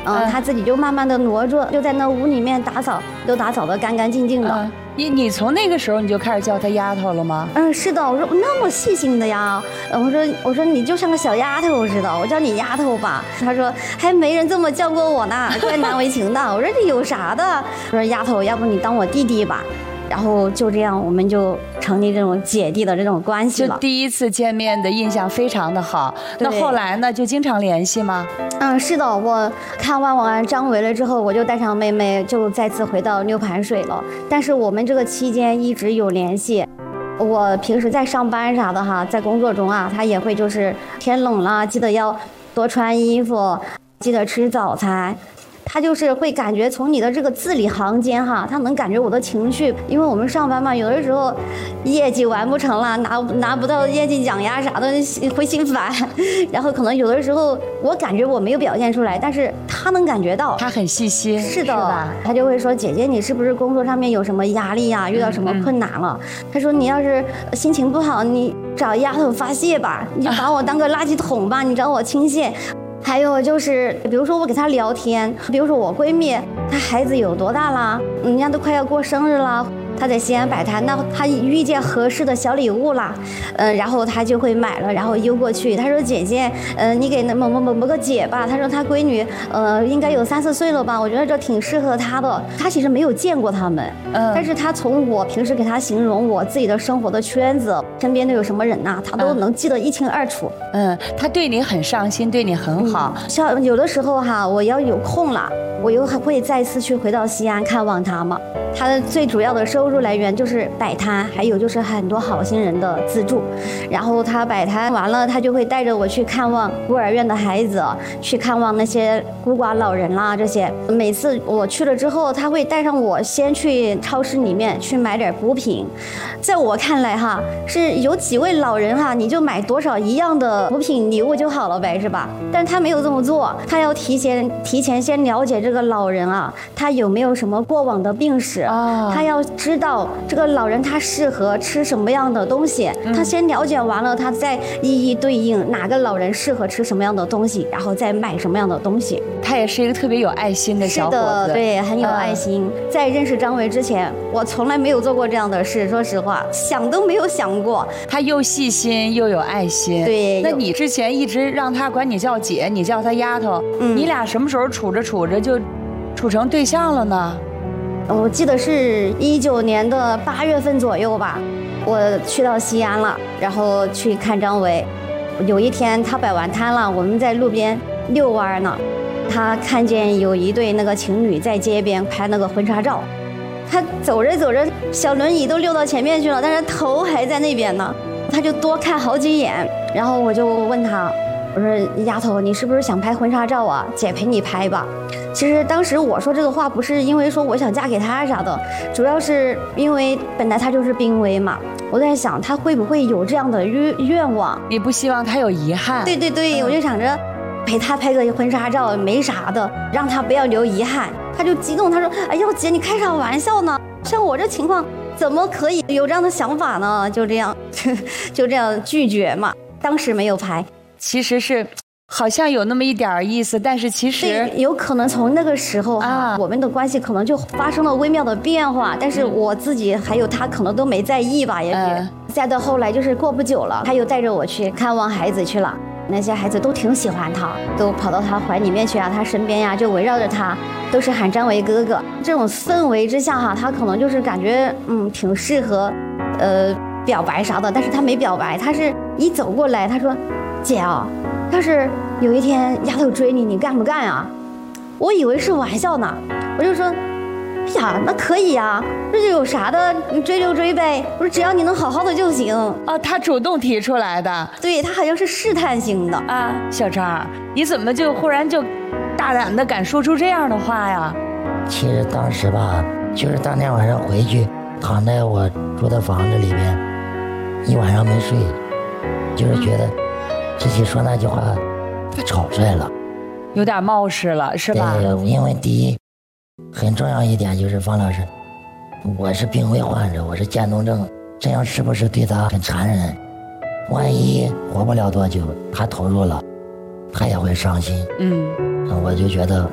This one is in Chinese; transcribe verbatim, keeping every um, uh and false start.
嗯， 嗯他自己就慢慢的挪着，就在那屋里面打扫，都打扫得干干净净的。 嗯，你你从那个时候你就开始叫她丫头了吗？ 嗯，是的，我说那么细心的呀，呃我说我说你就像个小丫头似的，我叫你丫头吧。他说还没人这么叫过我呢，怪难为情的。我说这有啥的？我说丫头，要不你当我弟弟吧。然后就这样，我们就成立这种姐弟的这种关系了。 就第一次见面的印象非常的好。那对后来呢？就经常联系吗？ 嗯，是的，我看望完张维了之后，我就带上妹妹，就再次回到六盘水了。但是我们这个期间一直有联系。我平时在上班啥的哈，在工作中啊，他也会就是天冷了，记得要多穿衣服，记得吃早餐。他就是会感觉从你的这个字里行间哈，他能感觉我的情绪，因为我们上班嘛，有的时候业绩完不成了，拿拿不到业绩奖呀啥的，会心烦。然后可能有的时候我感觉我没有表现出来，但是他能感觉到。 她很细心， 是的， 是吧？ 他就会说：“姐姐，你是不是工作上面有什么压力呀？遇到什么困难了？”嗯嗯他说：“你要是心情不好，你找丫头发泄吧，你就把我当个垃圾桶吧，你找我倾泻。”还有就是，比如说我给她聊天，比如说我闺蜜，她孩子有多大啦？人家都快要过生日了。她在西安摆摊，那她遇见合适的小礼物啦，呃，然后她就会买了，然后邮过去。她说：“姐姐，呃，你给那某某某某个姐吧。”她说她闺女，呃，应该有三四岁了吧？我觉得这挺适合她的。她其实没有见过他们， 嗯， 但是她从我平时给她形容我自己的生活的圈子，身边都有什么人呐、啊，她都能记得一清二楚。 嗯，她对你很上心，对你很好。 嗯、像有的时候哈，我要有空了，我又还会再次去回到西安看望她嘛。她的最主要的收入来源就是摆摊，还有就是很多好心人的资助。然后她摆摊完了，她就会带着我去看望孤儿院的孩子，去看望那些孤寡老人啦这些。每次我去了之后，她会带上我先去超市里面去买点补品。在我看来哈，是有几位老人哈，你就买多少一样的补品礼物就好了呗，是吧？但她没有这么做，她要提前提前先了解这个老人啊，他有没有什么过往的病史。 哦， 他要知道这个老人他适合吃什么样的东西，嗯、他先了解完了，他再一一对应哪个老人适合吃什么样的东西，然后再买什么样的东西。 他也是一个特别有爱心的小伙子。 是的，对，很有爱心。嗯、在认识张维之前，我从来没有做过这样的事，说实话，想都没有想过。 他又细心又有爱心。 对， 那你之前一直让他管你叫姐，你叫他丫头，嗯、你俩什么时候处着处着就处成对象了呢？ 我记得是一九年的八月份左右吧，我去到西安了，然后去看张维。有一天他摆完摊了，我们在路边遛弯呢，他看见有一对那个情侣在街边拍那个婚纱照，他走着走着，小轮椅都溜到前面去了，但是头还在那边呢，他就多看好几眼，然后我就问他，我说丫头，你是不是想拍婚纱照啊？姐陪你拍吧。其实当时我说这个话不是因为说我想嫁给他啥的，主要是因为本来他就是濒危嘛，我在想他会不会有这样的愿愿望。 你不希望他有遗憾？ 对对对，嗯、我就想着陪他拍个婚纱照没啥的，让他不要留遗憾。他就激动，他说：“哎呦姐，你开啥玩笑呢？像我这情况怎么可以有这样的想法呢？”就这样，就这样拒绝嘛。当时没有拍， 其实是。好像有那么一点意思，但是其实有可能从那个时候啊，我们的关系可能就发生了微妙的变化，但是我自己还有他可能都没在意吧，也许。嗯、再到后来就是过不久了，他又带着我去看望孩子去了，那些孩子都挺喜欢他，都跑到他怀里面去啊，他身边呀、啊、就围绕着他，都是喊张维哥哥。这种氛围之下哈，他可能就是感觉嗯挺适合，呃表白啥的，但是他没表白，他是一走过来，他说：“姐啊。”要是有一天丫头追你，你干不干啊？我以为是玩笑呢，我就说，哎呀，那可以呀，这就有啥的，你追就追呗。我说只要你能好好的就行。 哦，他主动提出来的。 对，他好像是试探性的啊。小张，你怎么就忽然就大胆的敢说出这样的话呀？ 其实当时吧，就是当天晚上回去，躺在我住的房子里边，一晚上没睡，就是觉得。嗯自己说那句话太草率了， 有点冒失了，是吧？ 对，因为第一，很重要一点就是方老师，我是病危患者，我是渐冻症，这样是不是对他很残忍？万一活不了多久，他投入了，他也会伤心。嗯，我就觉得